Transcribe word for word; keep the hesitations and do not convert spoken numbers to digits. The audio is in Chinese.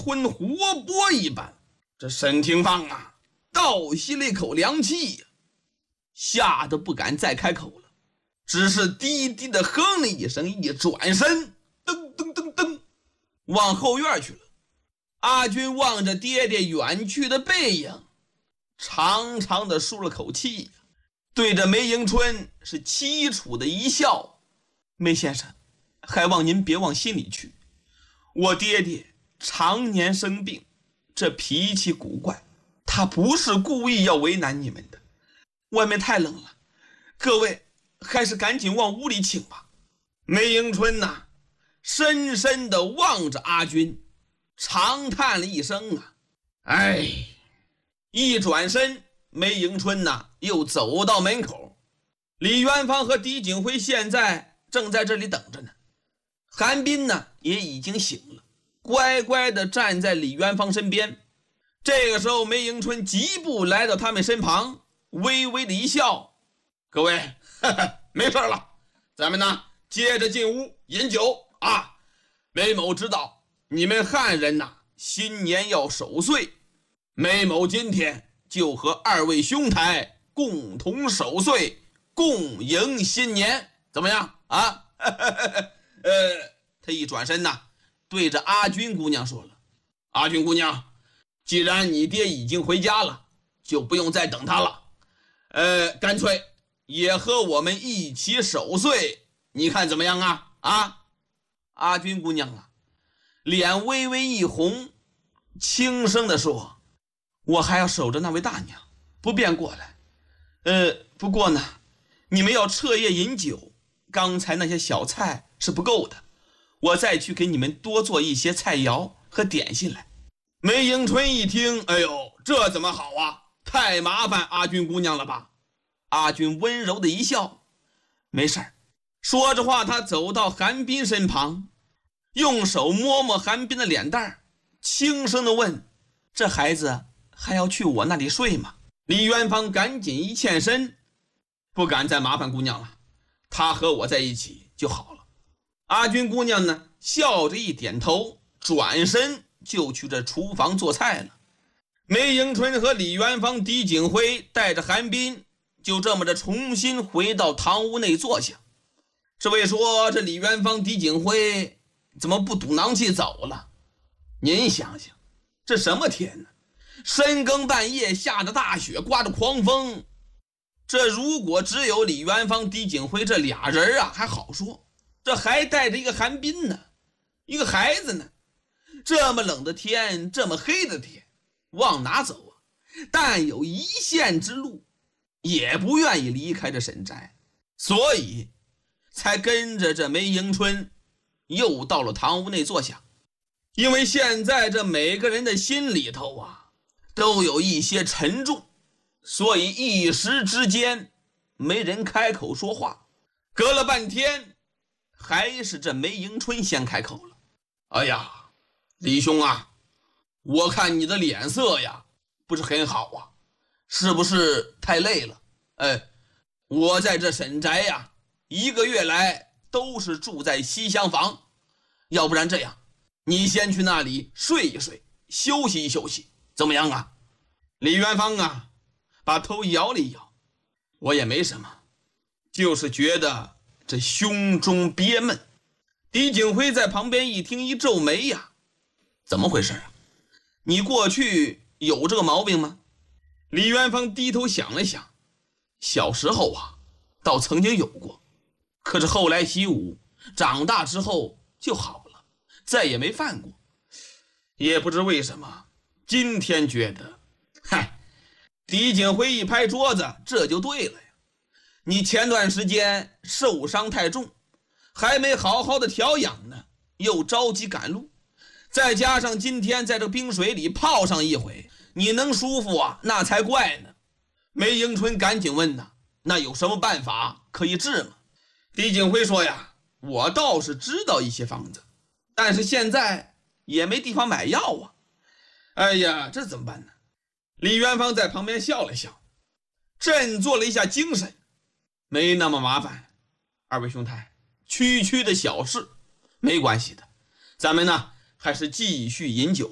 吞活剥一般。这沈廷芳啊，倒吸了一口凉气呀，吓得不敢再开口了，只是低低的哼了一声，一转身，噔噔噔噔，往后院去了。阿军望着爹爹远去的背影，长长的舒了口气，对着梅迎春是凄楚的一笑。梅先生，还望您别往心里去，我爹爹常年生病，这脾气古怪，他不是故意要为难你们的。外面太冷了，各位还是赶紧往屋里请吧。梅迎春呐、啊，深深地望着阿军，长叹了一声啊，哎，一转身，梅迎春呐、啊、又走到门口。李元芳和狄景辉现在正在这里等着呢。韩冰呢也已经醒了，乖乖地站在李元芳身边。这个时候，梅迎春疾步来到他们身旁，微微的一笑：“各位，呵呵，没事了，咱们呢接着进屋饮酒啊。梅某知道你们汉人呐、啊，新年要守岁，梅某今天就和二位兄台共同守岁，共迎新年，怎么样啊？”呃，他一转身呐、啊，对着阿军姑娘说了：“阿军姑娘，既然你爹已经回家了，就不用再等他了。呃，干脆也和我们一起守岁，你看怎么样啊？”啊，阿军姑娘啊，脸微微一红，轻声地说：“我还要守着那位大娘，不便过来。呃，不过呢，你们要彻夜饮酒，刚才那些小菜是不够的，我再去给你们多做一些菜肴和点心来。”梅迎春一听，哎呦，这怎么好啊？太麻烦阿军姑娘了吧？阿军温柔的一笑：“没事儿。”说着话，他走到韩冰身旁，用手摸摸韩冰的脸蛋，轻声的问：“这孩子还要去我那里睡吗？”李元芳赶紧一欠身：“不敢再麻烦姑娘了，她和我在一起就好了。”阿军姑娘呢，笑着一点头，转身就去这厨房做菜了。梅迎春和李元芳、狄景辉带着韩冰，就这么着重新回到堂屋内坐下。这位说：“这李元芳、狄景辉怎么不赌囊气走了？您想想，这什么天呢？深更半夜，下着大雪，刮着狂风。这如果只有李元芳、狄景辉这俩人啊，还好说，这还带着一个韩冰呢，一个孩子呢。这么冷的天，这么黑的天，往哪走啊？但有一线之路，也不愿意离开这沈宅，所以才跟着这梅迎春又到了堂屋内坐下。因为现在这每个人的心里头啊，都有一些沉重，所以一时之间没人开口说话。隔了半天，还是这梅迎春先开口了：“哎呀，李兄啊，我看你的脸色呀不是很好啊，是不是太累了？哎，我在这沈宅呀，一个月来都是住在西厢房，要不然这样，你先去那里睡一睡，休息一休息，怎么样啊？”李元芳啊，把头摇了一摇：“我也没什么，就是觉得这胸中憋闷。”狄景辉在旁边一听，一皱眉呀：“怎么回事啊？你过去有这个毛病吗？”李元芳低头想了想：“小时候啊，倒曾经有过，可是后来习武，长大之后就好了，再也没犯过。也不知为什么，今天觉得，嗨。”狄景辉一拍桌子：“这就对了呀！你前段时间受伤太重，还没好好的调养呢，又着急赶路，再加上今天在这冰水里泡上一回，你能舒服啊？那才怪呢。”梅迎春赶紧问呐：“那有什么办法可以治吗？”狄景辉说呀：“我倒是知道一些方子，但是现在也没地方买药啊。哎呀，这怎么办呢？”李元芳在旁边笑了笑，振作了一下精神：“没那么麻烦，二位兄台，区区的小事，没关系的。咱们呢，还是继续饮酒